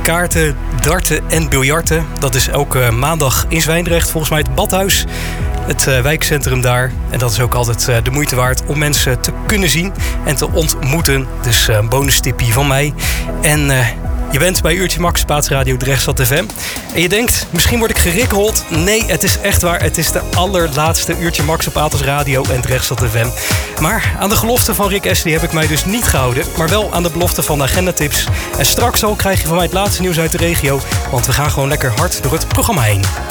kaarten, darten en biljarten. Dat is elke maandag in Zwijndrecht, volgens mij het Badhuis. Het wijkcentrum daar. En dat is ook altijd de moeite waard om mensen te kunnen zien en te ontmoeten. Dus een bonustipje van mij. En je bent bij Uurtje Max, Paatsradio Drechtstad FM. En je denkt, misschien word ik gerikkeld. Nee, het is echt waar. Het is de allerlaatste Uurtje Max op Aatos Radio en Drechtstad FM. Maar aan de gelofte van Rick Astley heb ik mij dus niet gehouden. Maar wel aan de belofte van de agendatips. En straks al krijg je van mij het laatste nieuws uit de regio. Want we gaan gewoon lekker hard door het programma heen.